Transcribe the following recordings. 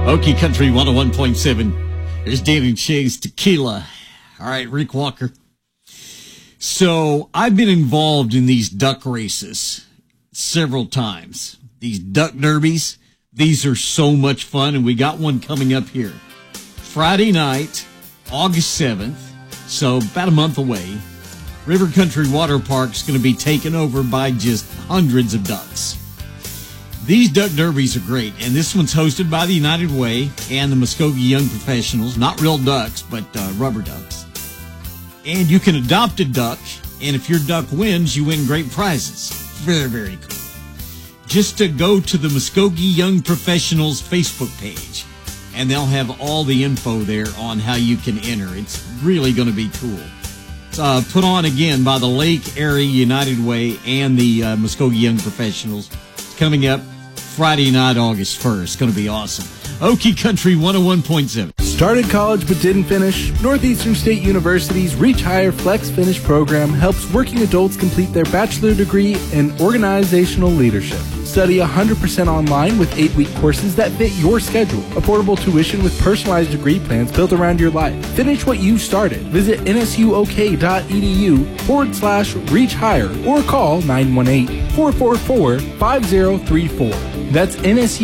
Okie Country 101.7. There's Dan and Shay's Tequila. All right, Rick Walker. So I've been involved in these duck races several times. These duck derbies, these are so much fun, and we got one coming up here. Friday night, August 7th, so about a month away, River Country Water Park's going to be taken over by just hundreds of ducks. These duck derbies are great, and this one's hosted by the United Way and the Muskogee Young Professionals. Not real ducks, but rubber ducks. And you can adopt a duck, and if your duck wins, you win great prizes. Very, very cool. Just to go to the Muskogee Young Professionals Facebook page, and they'll have all the info there on how you can enter. It's really going to be cool. It's put on again by the Lake Erie United Way and the Muskogee Young Professionals. It's coming up Friday night, August 1st. It's going to be awesome. Okie Country 101.7. Started college but didn't finish? Northeastern State University's Reach Higher Flex Finish program helps working adults complete their bachelor degree in organizational leadership. Study 100% online with 8-week courses that fit your schedule. Affordable tuition with personalized degree plans built around your life. Finish what you started. Visit nsuok.edu/reach higher or call 918-444-5034. That's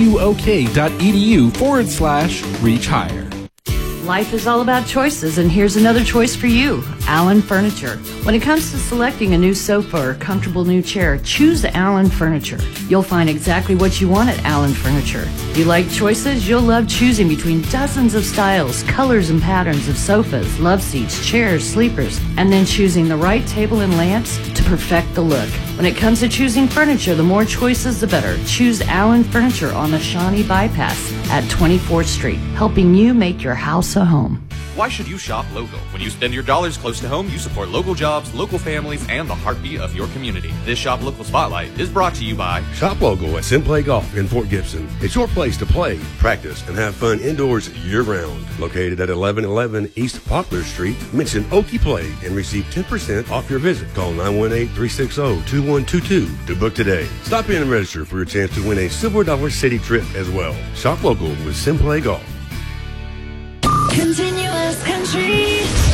nsuok.edu/reach higher. Life is all about choices, and here's another choice for you, Allen Furniture. When it comes to selecting a new sofa or comfortable new chair, choose Allen Furniture. You'll find exactly what you want at Allen Furniture. If you like choices, you'll love choosing between dozens of styles, colors, and patterns of sofas, love seats, chairs, sleepers, and then choosing the right table and lamps to perfect the look. When it comes to choosing furniture, the more choices, the better. Choose Allen Furniture on the Shawnee Bypass at 24th Street, helping you make your house a home. Why should you shop local? When you spend your dollars close to home, you support local jobs, local families, and the heartbeat of your community. This Shop Local Spotlight is brought to you by Shop Local at Simplay Golf in Fort Gibson. It's your place to play, practice, and have fun indoors year-round. Located at 1111 East Poplar Street, mention Okie Play and receive 10% off your visit. Call 918-360-2122 to book today. Stop in and register for your chance to win a Silver Dollar City trip as well. Shop Local with Simplay Golf. Continuous country.